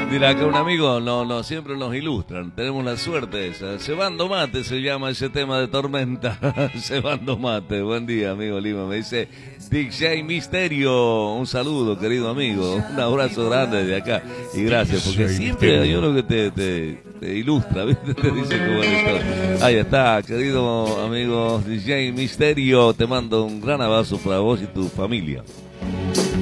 Mira, acá un amigo no, siempre nos ilustran. Tenemos la suerte esa. Cebando Mate se llama ese tema de Tormenta. Cebando Mate. Buen día, amigo Lima. Me dice DJ Misterio. Un saludo, querido amigo. Un abrazo grande de acá. Y gracias, porque siempre hay uno que te ilustra, ¿viste? Te dice cómo es. Ahí está, querido amigo DJ Misterio. Te mando un gran abrazo para vos y tu familia.